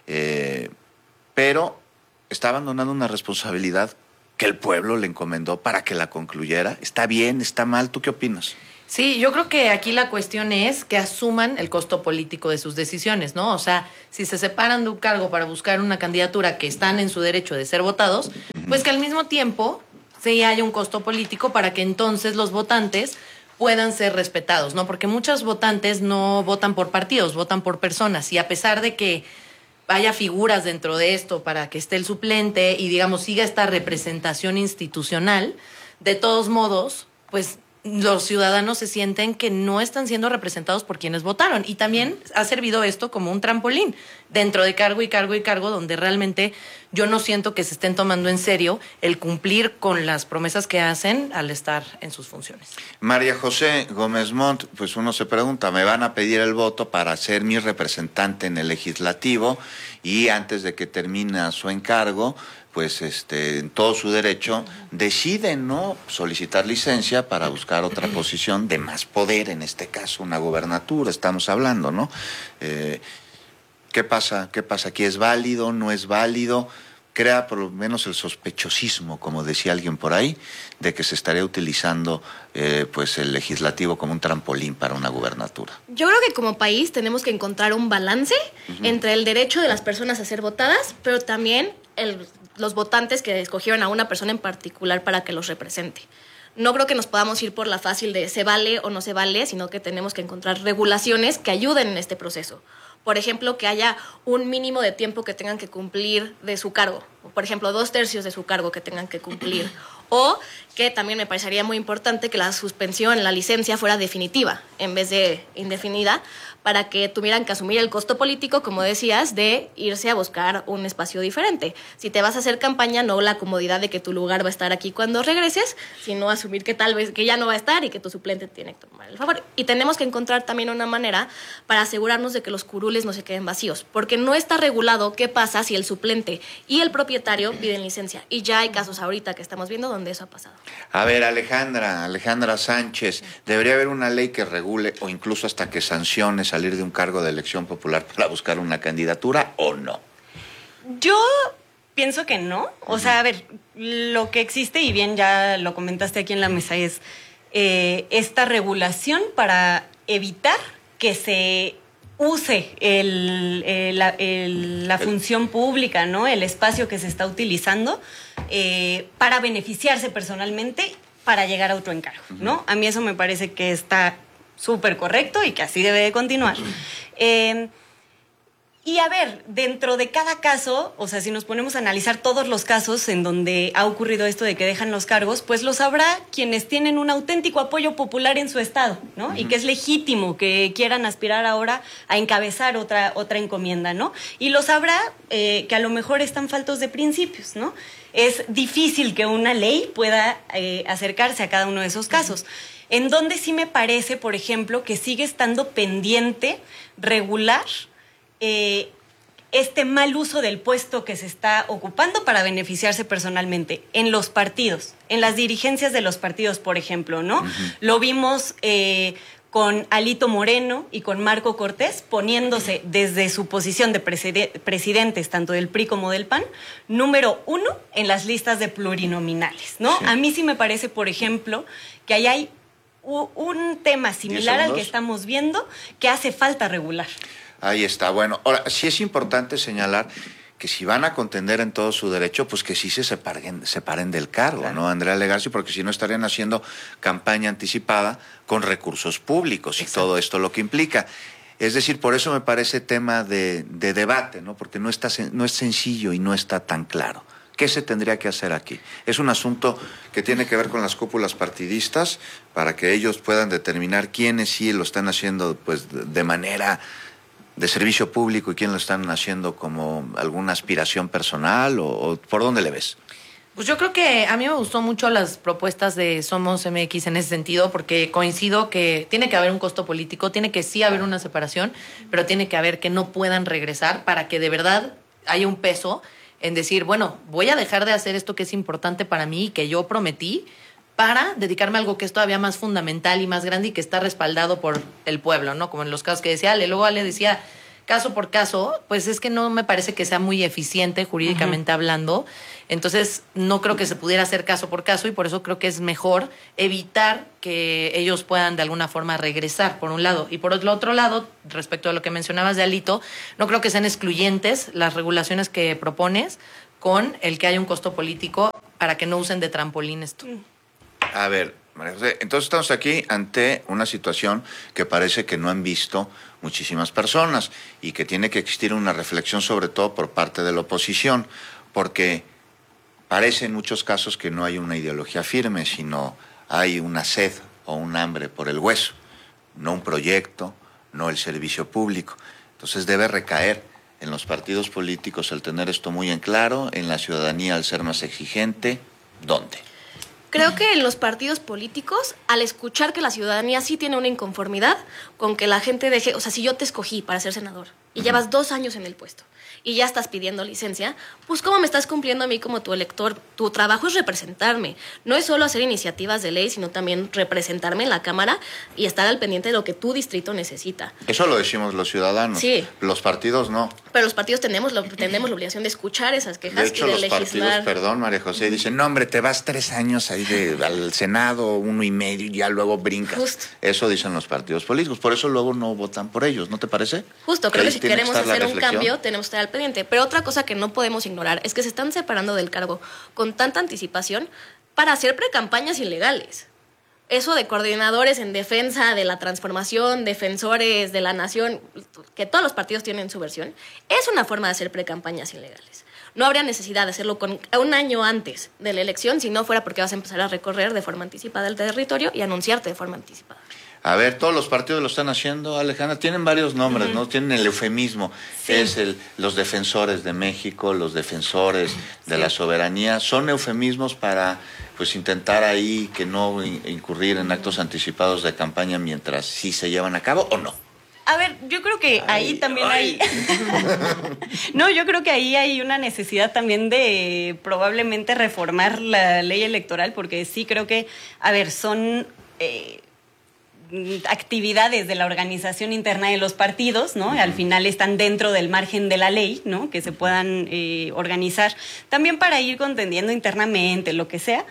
eh, pero está abandonando una responsabilidad que el pueblo le encomendó para que la concluyera. ¿Está bien? ¿Está mal? ¿Tú qué opinas? Sí, yo creo que aquí la cuestión es que asuman el costo político de sus decisiones, ¿no? O sea, si se separan de un cargo para buscar una candidatura que están en su derecho de ser votados, pues que al mismo tiempo sí haya un costo político para que entonces los votantes puedan ser respetados, ¿no? Porque muchos votantes no votan por partidos, votan por personas, y a pesar de que haya figuras dentro de esto para que esté el suplente y, digamos, siga esta representación institucional, de todos modos, pues los ciudadanos se sienten que no están siendo representados por quienes votaron. Y también ha servido esto como un trampolín dentro de cargo y cargo y cargo, donde realmente yo no siento que se estén tomando en serio el cumplir con las promesas que hacen al estar en sus funciones. María José Gómez Montt, pues uno se pregunta, ¿me van a pedir el voto para ser mi representante en el legislativo? Y antes de que termine su encargo, pues este, en todo su derecho, deciden no solicitar licencia para buscar otra posición de más poder, en este caso una gubernatura, estamos hablando, ¿no? Eh, ¿Qué pasa? ¿Qué pasa aquí? ¿Es válido? ¿No es válido? Crea por lo menos el sospechosismo, como decía alguien por ahí, de que se estaría utilizando eh, pues el legislativo como un trampolín para una gubernatura. Yo creo que como país tenemos que encontrar un balance uh-huh. entre el derecho de las personas a ser votadas, pero también el, los votantes que escogieron a una persona en particular para que los represente. No creo que nos podamos ir por la fácil de se vale o no se vale, sino que tenemos que encontrar regulaciones que ayuden en este proceso. Por ejemplo, que haya un mínimo de tiempo que tengan que cumplir de su cargo. Por ejemplo, dos tercios de su cargo que tengan que cumplir. O que también me parecería muy importante que la suspensión, la licencia fuera definitiva en vez de indefinida, para que tuvieran que asumir el costo político, como decías, de irse a buscar un espacio diferente. Si te vas a hacer campaña, no la comodidad de que tu lugar va a estar aquí cuando regreses, sino asumir que tal vez que ya no va a estar y que tu suplente tiene que tomar el favor. Y tenemos que encontrar también una manera para asegurarnos de que los curules no se queden vacíos, porque no está regulado qué pasa si el suplente y el propietario piden licencia. Y ya hay casos ahorita que estamos viendo donde eso ha pasado. A ver, Alejandra, Alejandra Sánchez, ¿debería haber una ley que regule o incluso hasta que sancione salir de un cargo de elección popular para buscar una candidatura o no? Yo pienso que no. O sea, a ver, lo que existe, y bien ya lo comentaste aquí en la mesa, es eh, esta regulación para evitar que se use el, el, la, el, la función pública, ¿no? El espacio que se está utilizando eh, para beneficiarse personalmente para llegar a otro encargo, ¿no? A mí eso me parece que está súper correcto y que así debe de continuar. Eh, y a ver, dentro de cada caso, o sea, si nos ponemos a analizar todos los casos en donde ha ocurrido esto de que dejan los cargos, pues los habrá quienes tienen un auténtico apoyo popular en su estado, ¿no? Uh-huh. Y que es legítimo que quieran aspirar ahora a encabezar otra, otra encomienda, ¿no? Y los habrá eh, que a lo mejor están faltos de principios, ¿no? Es difícil que una ley pueda eh, acercarse a cada uno de esos casos. Uh-huh. En donde sí me parece, por ejemplo, que sigue estando pendiente regular eh, este mal uso del puesto que se está ocupando para beneficiarse personalmente en los partidos, en las dirigencias de los partidos, por ejemplo, ¿no? Uh-huh. Lo vimos eh, con Alito Moreno y con Marco Cortés poniéndose desde su posición de preside- presidentes, tanto del P R I como del P A N, número uno en las listas de plurinominales, ¿no? Sí. A mí sí me parece, por ejemplo, que ahí hay un tema similar al que estamos viendo que hace falta regular. Ahí está. Bueno, ahora sí es importante señalar que si van a contender en todo su derecho, pues que sí se separen, separen del cargo, claro, ¿no, Andrea Legarci? Porque si no estarían haciendo campaña anticipada con recursos públicos. Exacto. Y todo esto lo que implica. Es decir, por eso me parece tema de, de debate, ¿no? Porque no, está, no es sencillo y no está tan claro. ¿Qué se tendría que hacer aquí? Es un asunto que tiene que ver con las cúpulas partidistas para que ellos puedan determinar quiénes sí lo están haciendo pues de manera de servicio público y quién lo están haciendo como alguna aspiración personal o, o ¿por dónde le ves? Pues yo creo que a mí me gustó mucho las propuestas de Somos M X en ese sentido, porque coincido que tiene que haber un costo político, tiene que sí haber una separación, pero tiene que haber que no puedan regresar para que de verdad haya un peso en decir, bueno, voy a dejar de hacer esto que es importante para mí y que yo prometí para dedicarme a algo que es todavía más fundamental y más grande y que está respaldado por el pueblo, ¿no? Como en los casos que decía Ale. Luego Ale decía, caso por caso, pues es que no me parece que sea muy eficiente jurídicamente uh-huh. hablando. Entonces, no creo que se pudiera hacer caso por caso y por eso creo que es mejor evitar que ellos puedan de alguna forma regresar, por un lado. Y por el otro lado, respecto a lo que mencionabas de Alito, no creo que sean excluyentes las regulaciones que propones con el que haya un costo político para que no usen de trampolín esto. A ver, María José, entonces estamos aquí ante una situación que parece que no han visto muchísimas personas y que tiene que existir una reflexión sobre todo por parte de la oposición, porque parece en muchos casos que no hay una ideología firme, sino hay una sed o un hambre por el hueso, no un proyecto, no el servicio público. Entonces debe recaer en los partidos políticos el tener esto muy en claro, en la ciudadanía al ser más exigente. ¿Dónde? Creo que en los partidos políticos, al escuchar que la ciudadanía sí tiene una inconformidad con que la gente deje, o sea, si yo te escogí para ser senador y uh-huh. llevas dos años en el puesto y ya estás pidiendo licencia, pues ¿cómo me estás cumpliendo a mí como tu elector? Tu trabajo es representarme. No es solo hacer iniciativas de ley, sino también representarme en la Cámara y estar al pendiente de lo que tu distrito necesita. Eso lo decimos los ciudadanos. Sí. Los partidos no. Pero los partidos tenemos la, tenemos la obligación de escuchar esas quejas de hecho, y de los legislar. Partidos, perdón, María José, dicen, no, hombre, te vas tres años ahí de, al Senado, uno y medio, y ya luego brincas. Justo. Eso dicen los partidos políticos. Por eso luego no votan por ellos, ¿no te parece? Justo, creo que, que si queremos que hacer un cambio, tenemos que estar al pendiente. Pero otra cosa que no podemos ignorar es que se están separando del cargo con tanta anticipación para hacer precampañas ilegales. Eso de coordinadores en defensa de la transformación, defensores de la nación, que todos los partidos tienen su versión, es una forma de hacer precampañas ilegales. No habría necesidad de hacerlo con un año antes de la elección si no fuera porque vas a empezar a recorrer de forma anticipada el territorio y anunciarte de forma anticipada. A ver, todos los partidos lo están haciendo, Alejandra, tienen varios nombres, uh-huh. ¿no? Tienen el eufemismo, sí. es el, los defensores de México, los defensores de sí. la soberanía, son eufemismos para pues intentar ahí que no incurrir en actos anticipados de campaña mientras sí se llevan a cabo, ¿o no? A ver, yo creo que ahí ay, también ay. hay... no, yo creo que ahí hay una necesidad también de probablemente reformar la ley electoral, porque sí creo que, a ver, son... Eh, actividades de la organización interna de los partidos, ¿no? Uh-huh. Al final están dentro del margen de la ley, ¿no? Que se puedan eh, organizar también para ir contendiendo internamente, lo que sea.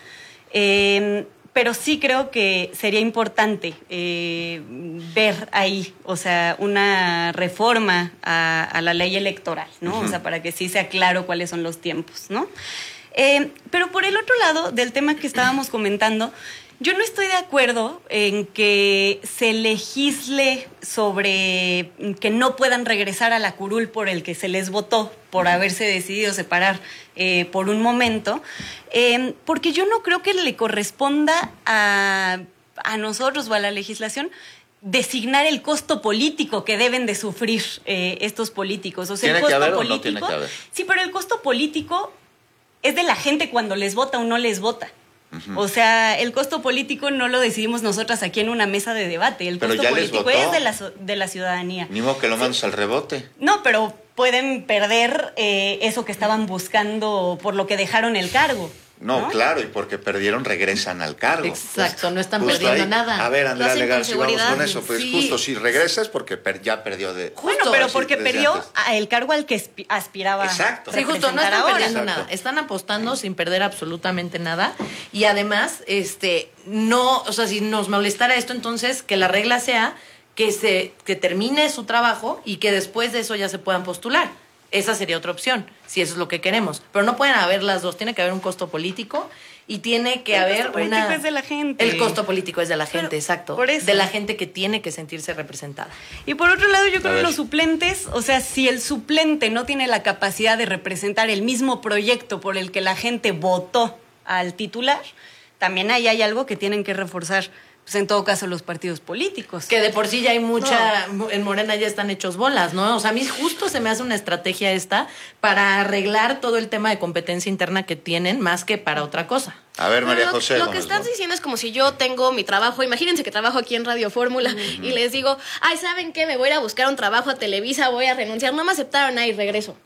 Eh, pero sí creo que sería importante eh, ver ahí, o sea, una reforma a, a la ley electoral, ¿no? Uh-huh. O sea, para que sí sea claro cuáles son los tiempos, ¿no? Eh, pero por el otro lado, del tema que estábamos comentando, yo no estoy de acuerdo en que se legisle sobre que no puedan regresar a la curul por el que se les votó, por haberse decidido separar eh, por un momento, eh, porque yo no creo que le corresponda a, a nosotros o a la legislación designar el costo político que deben de sufrir eh, estos políticos. O sea, ¿Tiene el costo que haber político, o no tiene que haber? Sí, pero el costo político es de la gente cuando les vota o no les vota. O sea, el costo político no lo decidimos nosotras aquí en una mesa de debate. El pero costo político es de la, de la ciudadanía. Ni modo que lo mandes sí. al rebote. No, pero pueden perder eh, eso que estaban buscando por lo que dejaron el cargo. No, ¿no? Claro, y porque perdieron regresan al cargo. Exacto, pues, no están perdiendo ahí. nada. A ver, Andrea Legar, si vamos con eso, pues sí. justo si regresas porque per, ya perdió de... Justo, bueno, pero porque perdió a el cargo al que aspiraba. Exacto. Sí, justo, no están ahora. perdiendo Exacto. nada, están apostando sin perder absolutamente nada y además, este, no, o sea, si nos molestara esto, entonces que la regla sea que se que termine su trabajo y que después de eso ya se puedan postular. Esa sería otra opción, si eso es lo que queremos. Pero no pueden haber las dos, tiene que haber un costo político y tiene que el haber costo una... político es de la gente. El costo político es de la gente, Pero, exacto. Por eso. De la gente que tiene que sentirse representada. Y por otro lado, yo creo que los suplentes, o sea, si el suplente no tiene la capacidad de representar el mismo proyecto por el que la gente votó al titular, también ahí hay algo que tienen que reforzar pues en todo caso los partidos políticos. Que de por sí ya hay mucha, no. En Morena ya están hechos bolas, ¿no? O sea, a mí justo se me hace una estrategia esta para arreglar todo el tema de competencia interna que tienen, más que para otra cosa. A ver, María José. Lo, lo que estás ¿no? diciendo es como si yo tengo mi trabajo, imagínense que trabajo aquí en Radio Fórmula uh-huh. y les digo, ay, ¿saben qué? Me voy a ir a buscar un trabajo a Televisa, voy a renunciar, no me aceptaron ahí, regreso.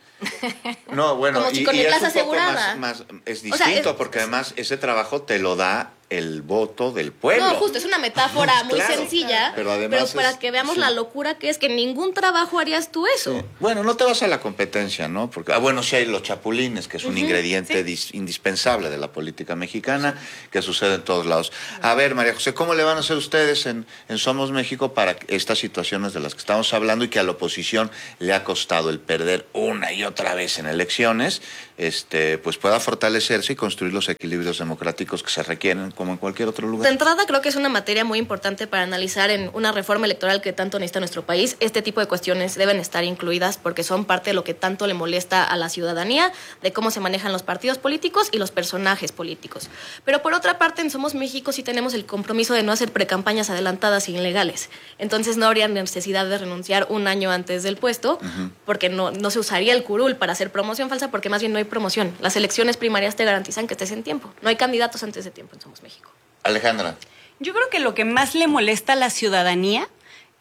No, bueno, como si y, con y mi es plaza un poco asegurada. Más, más, es distinto, o sea, es, porque además ese trabajo te lo da el voto del pueblo. No, justo, es una metáfora muy claro, sencilla, pero, además pero para es, que veamos sí. la locura que es que en ningún trabajo harías tú eso. Sí. Bueno, no te vas a la competencia, ¿no? Porque, ah, bueno, sí hay los chapulines, que es un uh-huh, ingrediente sí. dis, indispensable de la política mexicana, que sucede en todos lados. A ver, María José, ¿cómo le van a hacer ustedes en, en Somos México para estas situaciones de las que estamos hablando y que a la oposición le ha costado el perder una y otra vez en elecciones, este, pues pueda fortalecerse y construir los equilibrios democráticos que se requieren, como en cualquier otro lugar? De entrada, creo que es una materia muy importante para analizar en una reforma electoral que tanto necesita nuestro país. Este tipo de cuestiones deben estar incluidas porque son parte de lo que tanto le molesta a la ciudadanía, de cómo se manejan los partidos políticos y los personajes políticos. Pero por otra parte, en Somos México sí tenemos el compromiso de no hacer precampañas adelantadas e ilegales. Entonces no habría necesidad de renunciar un año antes del puesto, uh-huh. porque no, no se usaría el curul para hacer promoción falsa, porque más bien no hay promoción. Las elecciones primarias te garantizan que estés en tiempo. No hay candidatos antes de tiempo en Somos México. Alejandra. Yo creo que lo que más le molesta a la ciudadanía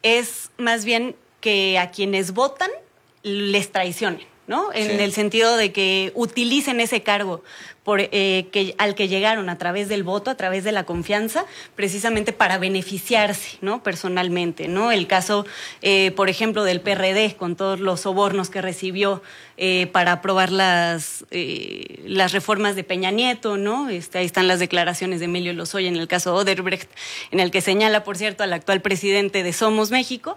es más bien que a quienes votan les traicionen, ¿no? En sí. el sentido de que utilicen ese cargo por, eh, que, al que llegaron a través del voto, a través de la confianza, precisamente para beneficiarse, ¿no? Personalmente, ¿no? El caso, eh, por ejemplo, del P R D, con todos los sobornos que recibió eh, para aprobar las, eh, las reformas de Peña Nieto, ¿no? Este, ahí están las declaraciones de Emilio Lozoya en el caso Odebrecht, en el que señala, por cierto, al actual presidente de Somos México.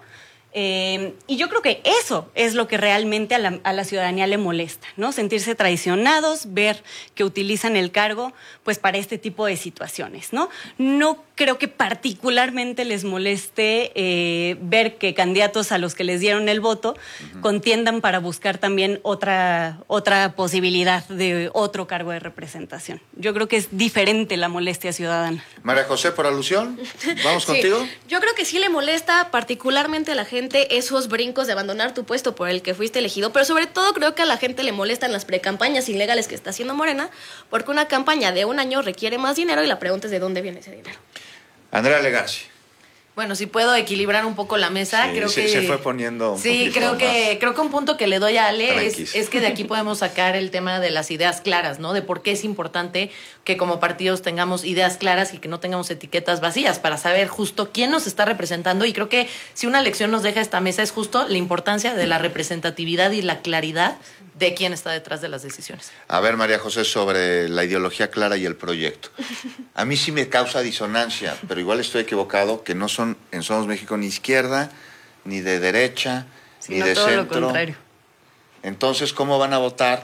Eh, y yo creo que eso es lo que realmente a la, a la ciudadanía le molesta, ¿no? Sentirse traicionados, ver que utilizan el cargo pues para este tipo de situaciones, ¿no? No creo que particularmente les moleste eh, ver que candidatos a los que les dieron el voto uh-huh. contiendan para buscar también otra, otra posibilidad de otro cargo de representación. Yo creo que es diferente la molestia ciudadana. María José, por alusión, ¿vamos sí, contigo? Yo creo que sí le molesta particularmente a la gente esos brincos de abandonar tu puesto por el que fuiste elegido, pero sobre todo creo que a la gente le molestan las precampañas ilegales que está haciendo Morena, porque una campaña de un año requiere más dinero y la pregunta es de dónde viene ese dinero. Andrea Legarci. Bueno, si puedo equilibrar un poco la mesa, sí, creo se, que... se fue poniendo un Sí, creo que, creo que un punto que le doy a Ale es, Tranquis. es que de aquí podemos sacar el tema de las ideas claras, ¿no? De por qué es importante que como partidos tengamos ideas claras y que no tengamos etiquetas vacías para saber justo quién nos está representando. Y creo que si una lección nos deja esta mesa es justo la importancia de la representatividad y la claridad de quién está detrás de las decisiones. A ver, María José, sobre la ideología clara y el proyecto. A mí sí me causa disonancia, pero igual estoy equivocado, que no son en Somos México ni izquierda, ni de derecha, sí, ni no, de todo centro. Lo contrario. Entonces, ¿cómo van a votar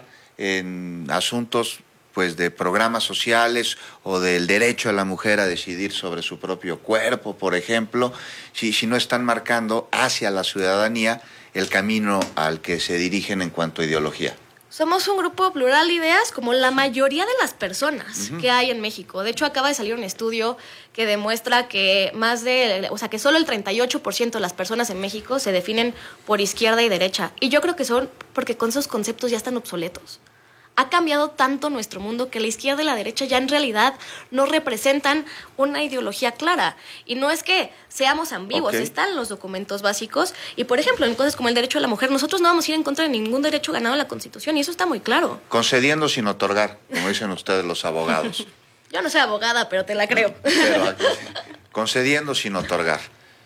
en asuntos pues de programas sociales o del derecho a la mujer a decidir sobre su propio cuerpo, por ejemplo, si, si no están marcando hacia la ciudadanía el camino al que se dirigen en cuanto a ideología? Somos un grupo plural de ideas como la mayoría de las personas uh-huh. que hay en México. De hecho, acaba de salir un estudio que demuestra que más de, o sea, que solo el treinta y ocho por ciento de las personas en México se definen por izquierda y derecha. Y yo creo que son porque con esos conceptos ya están obsoletos. Ha cambiado tanto nuestro mundo que la izquierda y la derecha ya en realidad no representan una ideología clara. Y no es que seamos ambiguos, okay. Están los documentos básicos. Y, por ejemplo, en cosas como el derecho a la mujer, nosotros no vamos a ir en contra de ningún derecho ganado en la Constitución. Y eso está muy claro. Concediendo sin otorgar, como dicen ustedes los abogados. Yo no soy abogada, pero te la creo. Pero, concediendo sin otorgar.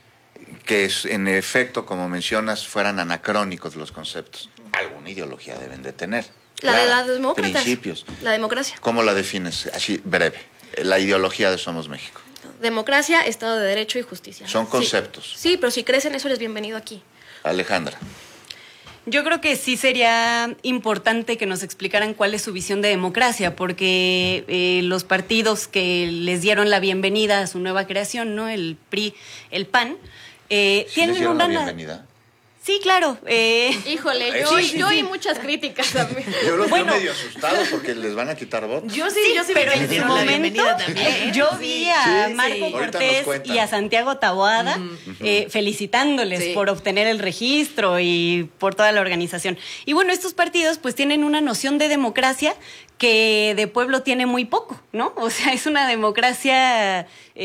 Que es, en efecto, como mencionas, fueran anacrónicos los conceptos. Alguna ideología deben de tener. La de las demócratas. Principios. La democracia. ¿Cómo la defines? Así, breve. La ideología de Somos México. Democracia, Estado de Derecho y justicia. Son conceptos. Sí, sí, pero si crees en eso, eres bienvenido aquí. Alejandra. Yo creo que sí sería importante que nos explicaran cuál es su visión de democracia, porque eh, los partidos que les dieron la bienvenida a su nueva creación, ¿no? El P R I, el P A N, eh, ¿Sí tienen les dieron una... la bienvenida? Sí, claro. Eh... Híjole, yo, Sí, sí, yo sí. y muchas críticas también. Yo los Bueno. veo medio asustados porque les van a quitar votos. Yo sí, Sí, yo sí pero me en su dieron la momento bienvenida también. yo Sí. vi a Sí, Marco sí. Ahorita nos Cortés cuentan. y a Santiago Taboada eh, felicitándoles Sí. por obtener el registro y por toda la organización. Y bueno, estos partidos pues tienen una noción de democracia que de pueblo tiene muy poco, ¿no? O sea, es una democracia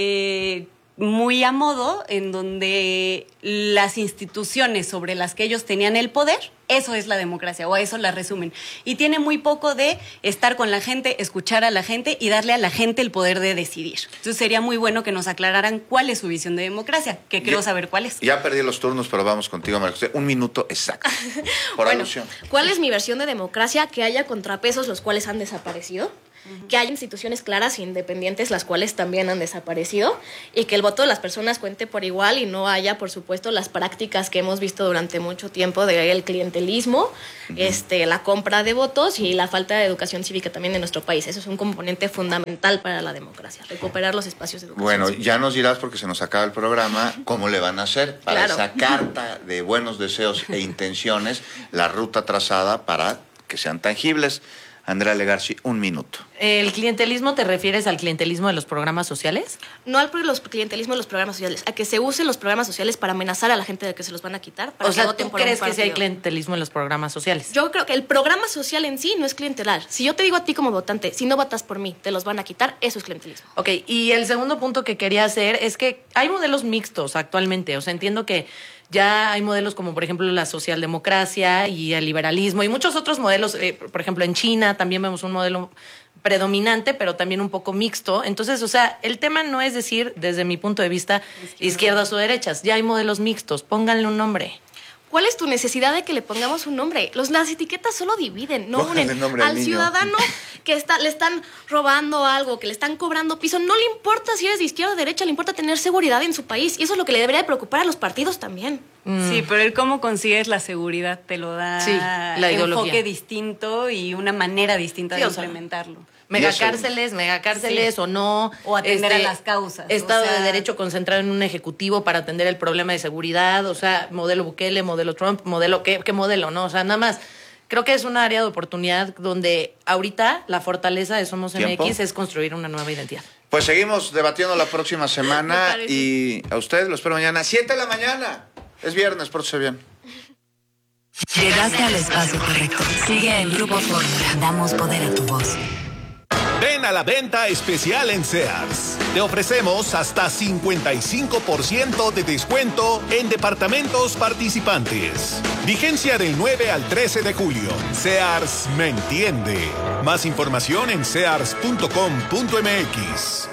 eh, muy a modo, en donde las instituciones sobre las que ellos tenían el poder, eso es la democracia, o a eso la resumen. Y tiene muy poco de estar con la gente, escuchar a la gente y darle a la gente el poder de decidir. Entonces sería muy bueno que nos aclararan cuál es su visión de democracia, que creo Ya- saber cuál es. Ya perdí los turnos, pero vamos contigo, María José. Un minuto exacto. Por Bueno, alusión. ¿cuál es mi versión de democracia? Que haya contrapesos los cuales han desaparecido, que haya instituciones claras e independientes las cuales también han desaparecido y que el voto de las personas cuente por igual y no haya, por supuesto, las prácticas que hemos visto durante mucho tiempo del clientelismo, este, la compra de votos y la falta de educación cívica también en nuestro país. Eso es un componente fundamental para la democracia, recuperar los espacios de educación Bueno, cívica. ya nos dirás, porque se nos acaba el programa, cómo le van a hacer para Claro. esa carta de buenos deseos e intenciones, la ruta trazada para que sean tangibles. Andrea Legarci, un minuto. ¿El clientelismo te refieres al clientelismo de los programas sociales? No al los clientelismo de los programas sociales, a que se usen los programas sociales para amenazar a la gente de que se los van a quitar. Para O sea, que voten ¿tú por un crees que sí hay partido. clientelismo en los programas sociales? Yo creo que el programa social en sí no es clientelar. Si yo te digo a ti como votante, si no votas por mí, te los van a quitar, eso es clientelismo. Ok, y el segundo punto que quería hacer es que hay modelos mixtos actualmente. O sea, entiendo que ya hay modelos como, por ejemplo, la socialdemocracia y el liberalismo y muchos otros modelos. Eh, por ejemplo, en China también vemos un modelo predominante, pero también un poco mixto. Entonces, o sea, el tema no es decir, desde mi punto de vista, izquierdas o derechas. Ya hay modelos mixtos. Pónganle un nombre. ¿Cuál es tu necesidad de que le pongamos un nombre? Los, las etiquetas solo dividen, no Póngale unen. nombre al Al niño. ciudadano que está, le están robando algo, que le están cobrando piso, no le importa si eres de izquierda o derecha, le importa tener seguridad en su país. Y eso es lo que le debería de preocupar a los partidos también. Sí, pero el cómo consigues la seguridad te lo da Sí, la ideología. enfoque distinto y una manera distinta Sí, de o sea, implementarlo. Megacárceles, megacárceles Sí. o no. O atender a las causas, Estado o sea- de Derecho concentrado en un ejecutivo para atender el problema de seguridad. O sea, modelo Bukele, modelo Trump, modelo. ¿Qué, qué modelo, no? O sea, nada más. Creo que es un área de oportunidad donde ahorita la fortaleza de Somos ¿Tiempo? M X es construir una nueva identidad. Pues seguimos debatiendo la próxima semana parece. y a ustedes lo espero mañana. siete de la mañana. Es viernes, pórtese bien. Llegaste al espacio correcto. Sigue en Grupo Fórmula. Damos poder a tu voz. Ven a la venta especial en Sears. Te ofrecemos hasta cincuenta y cinco por ciento de descuento en departamentos participantes. Vigencia del nueve al trece de julio. Sears me entiende. Más información en sears punto com punto m x.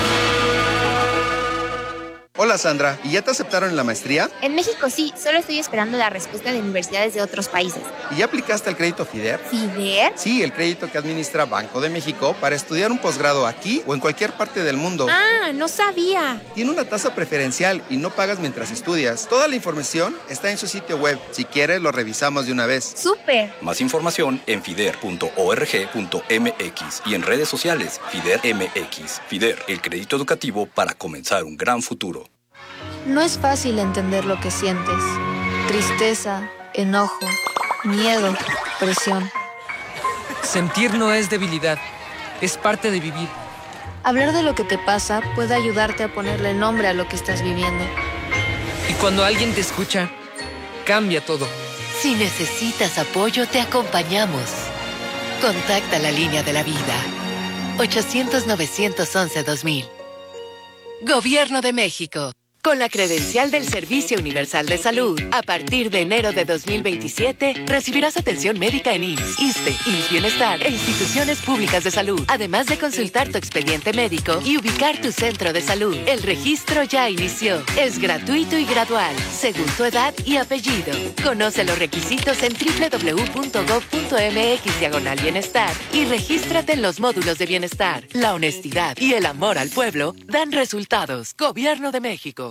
Hola Sandra, ¿y ya te aceptaron en la maestría? En México sí, solo estoy esperando la respuesta de universidades de otros países. ¿Y ya aplicaste al crédito FIDER? ¿FIDER? Sí, el crédito que administra Banco de México para estudiar un posgrado aquí o en cualquier parte del mundo. Ah, no sabía. Tiene una tasa preferencial y no pagas mientras estudias. Toda la información está en su sitio web. Si quieres, lo revisamos de una vez. ¡Súper! Más información en fider punto org punto m x y en redes sociales FIDER M X. FIDER, el crédito educativo para comenzar un gran futuro. No es fácil entender lo que sientes. Tristeza, enojo, miedo, presión. Sentir no es debilidad, es parte de vivir. Hablar de lo que te pasa puede ayudarte a ponerle nombre a lo que estás viviendo. Y cuando alguien te escucha, cambia todo. Si necesitas apoyo, te acompañamos. Contacta la línea de la vida. ochocientos, novecientos once, dos mil. Gobierno de México. Con la credencial del Servicio Universal de Salud, a partir de enero de dos mil veintisiete, recibirás atención médica en I M S S, ISSSTE, I M S S Bienestar e instituciones públicas de salud, además de consultar tu expediente médico y ubicar tu centro de salud. El registro ya inició. Es gratuito y gradual, según tu edad y apellido. Conoce los requisitos en doble u doble u doble u punto gob punto m x diagonal bienestar y regístrate en los módulos de bienestar. La honestidad y el amor al pueblo dan resultados. Gobierno de México.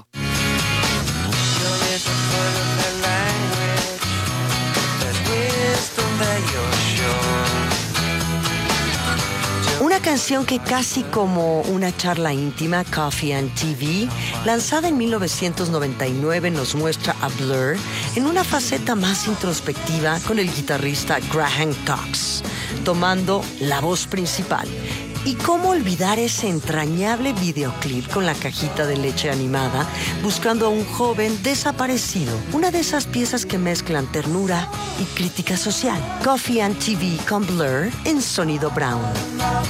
Una canción que casi como una charla íntima, Coffee and T V, lanzada en mil novecientos noventa y nueve, nos muestra a Blur en una faceta más introspectiva con el guitarrista Graham Cox, tomando la voz principal. Y cómo olvidar ese entrañable videoclip con la cajita de leche animada, buscando a un joven desaparecido. Una de esas piezas que mezclan ternura y crítica social. Coffee and T V con Blur en Sonido Brown.